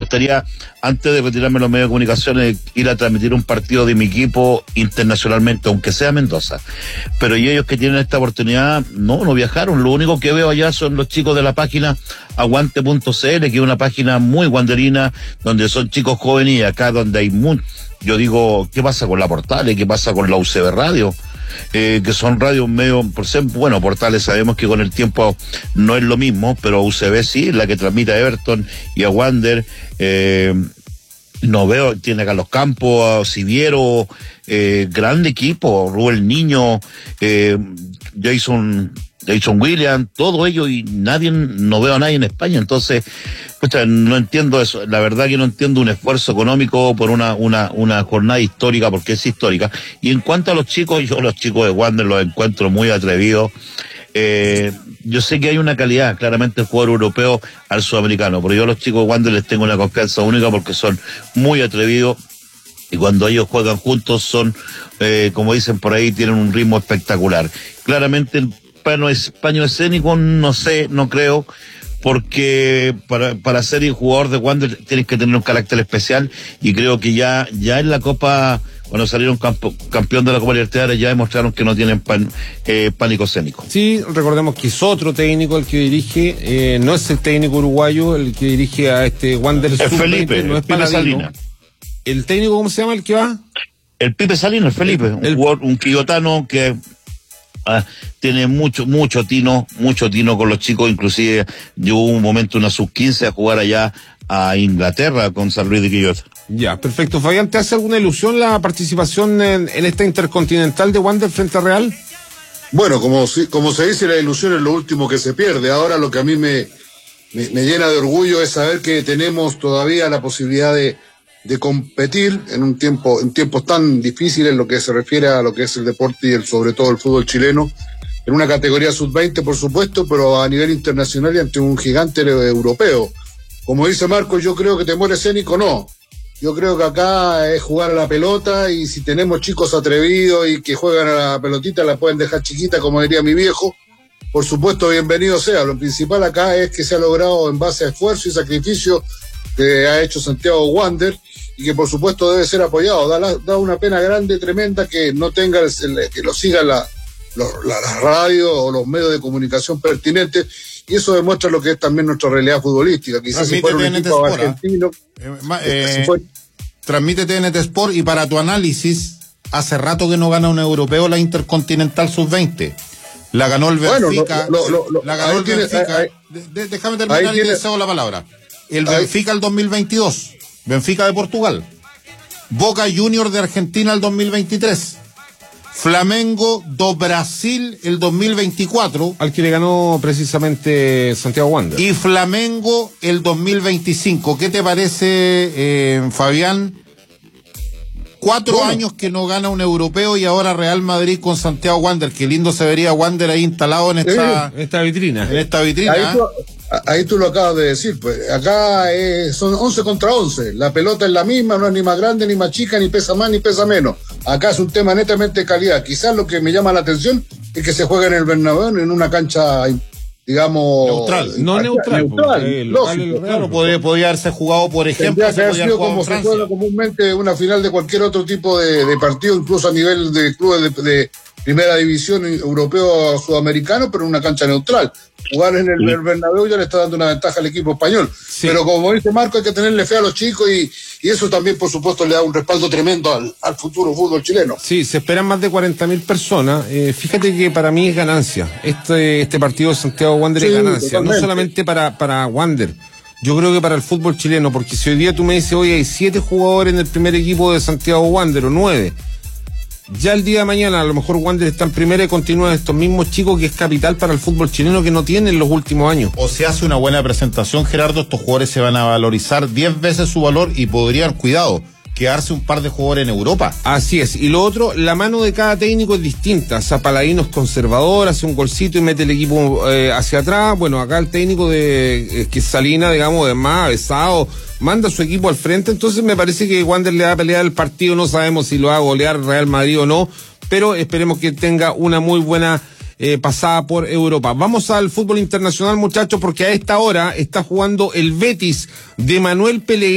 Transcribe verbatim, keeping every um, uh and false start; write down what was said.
gustaría, antes de retirarme a los medios de comunicación, ir a transmitir un partido de mi equipo internacionalmente, aunque sea Mendoza. Pero y ellos que tienen esta oportunidad, no, no viajaron. Lo único que veo allá son los chicos de la página aguante punto c l, que es una página muy wanderina, donde son chicos jóvenes, y acá donde hay mucho. Yo digo, ¿qué pasa con la Portales? ¿Qué pasa con la U C B Radio? Eh, que son radios medio, por ser, bueno, Portales sabemos que con el tiempo no es lo mismo, pero U C B sí, la que transmite a Everton y a Wander. Eh, no veo, tiene acá los Campos, a Siviero, eh, grande equipo, Rubén Niño, eh, Jason, Jason Williams, todo ello, y nadie, no veo a nadie en España. Entonces, pucha, no entiendo eso. La verdad que no entiendo un esfuerzo económico por una, una, una jornada histórica, porque es histórica. Y en cuanto a los chicos, yo los chicos de Wander los encuentro muy atrevidos. Eh, yo sé que hay una calidad, claramente el jugador europeo al sudamericano, pero yo a los chicos de Wander les tengo una confianza única porque son muy atrevidos, y cuando ellos juegan juntos son, eh, como dicen por ahí, tienen un ritmo espectacular. Claramente el plano es paño escénico, no sé, no creo, porque para, para ser un jugador de Wander tienes que tener un carácter especial, y creo que ya, ya en la Copa, cuando salieron campo, campeón de la Copa Libertadores, ya demostraron que no tienen pan, eh, pánico escénico. Sí, recordemos que es otro técnico el que dirige, eh, no es el técnico uruguayo el que dirige a este Wander. Es Felipe, no es Pipe Salinas. ¿El técnico cómo se llama el que va? El Pipe Salinas, Felipe, el, un el, jugador, un quillotano que ah, tiene mucho, mucho tino, mucho tino con los chicos. Inclusive llevó un momento una sub quince a jugar allá a Inglaterra con San Luis de Quillota. Ya, perfecto. Fabián, ¿te hace alguna ilusión la participación en, en esta Intercontinental de Wander frente a Real? Bueno, como, como se dice, la ilusión es lo último que se pierde. Ahora lo que a mí me, me, me llena de orgullo es saber que tenemos todavía la posibilidad de, de competir en un tiempo, en tiempos tan difíciles en lo que se refiere a lo que es el deporte y el, sobre todo el fútbol chileno, en una categoría sub veinte, por supuesto, pero a nivel internacional y ante un gigante europeo. Como dice Marco, yo creo que temor escénico no. Yo creo que acá es jugar a la pelota, y si tenemos chicos atrevidos y que juegan a la pelotita, la pueden dejar chiquita, como diría mi viejo, por supuesto, bienvenido sea. Lo principal acá es que se ha logrado en base a esfuerzo y sacrificio que ha hecho Santiago Wander, y que por supuesto debe ser apoyado. Da, la, da una pena grande, tremenda, que no tenga, el, que lo sigan la, la, la radio o los medios de comunicación pertinentes, y eso demuestra lo que es también nuestra realidad futbolística. Quizás si fuera un equipo argentino, eh, eh, si transmite T N T Sport. Y para tu análisis, hace rato que no gana un europeo la Intercontinental sub veinte. La ganó el Benfica. Bueno, lo, lo, lo, la ganó el tiene, Benfica. ahí, de, de, déjame terminar y te cedo la palabra. El ahí. Benfica el dos mil veintidós. Benfica de Portugal. Boca Juniors de Argentina el dos mil veintitrés. Flamengo do Brasil el dos mil veinticuatro. Al que le ganó precisamente Santiago Wander. Y Flamengo el dos mil veinticinco. ¿Qué te parece, eh, Fabián? Cuatro bueno. años que no gana un europeo, y ahora Real Madrid con Santiago Wander. Qué lindo se vería Wander ahí instalado en esta, sí, esta vitrina. En esta vitrina. Ahí tú, ahí tú lo acabas de decir, pues. Acá eh, son once contra once. La pelota es la misma, no es ni más grande, ni más chica, ni pesa más, ni pesa menos. Acá es un tema netamente de calidad. Quizás lo que me llama la atención es que se juega en el Bernabéu, en una cancha, digamos, neutral, no neutral, neutral, porque lógico. Claro, podría, podría haberse jugado, por ejemplo, tendría que haber sido como se juega comúnmente una final de cualquier otro tipo de, de partido, incluso a nivel de clubes de, de primera división europeo sudamericano, pero en una cancha neutral. Jugar en el, sí. el Bernabéu ya le está dando una ventaja al equipo español. Sí. Pero como dice Marco, hay que tenerle fe a los chicos, y, y eso también, por supuesto, le da un respaldo tremendo al, al futuro fútbol chileno. Sí, se esperan más de cuarenta mil personas. Eh, fíjate que para mí es ganancia. Este, este partido de Santiago Wander sí, es ganancia. Totalmente. No solamente para, para Wander. Yo creo que para el fútbol chileno, porque si hoy día tú me dices, hoy hay siete jugadores en el primer equipo de Santiago Wander, o nueve. Ya el día de mañana a lo mejor Wander está en primera y continúan estos mismos chicos, que es capital para el fútbol chileno, que no tienen en los últimos años. O se hace una buena presentación, Gerardo, estos jugadores se van a valorizar diez veces su valor, y podrían, cuidado, quedarse un par de jugadores en Europa. Así es. Y lo otro, la mano de cada técnico es distinta. Zapaladino es conservador, hace un golcito y mete el equipo eh, hacia atrás. Bueno, acá el técnico de eh, que es Salina, digamos, de más avesado, manda su equipo al frente. Entonces me parece que Wander le va a pelear el partido. No sabemos si lo va a golear Real Madrid o no, pero esperemos que tenga una muy buena eh, pasada por Europa. Vamos al fútbol internacional, muchachos, porque a esta hora está jugando el Betis de Manuel Pellegrini.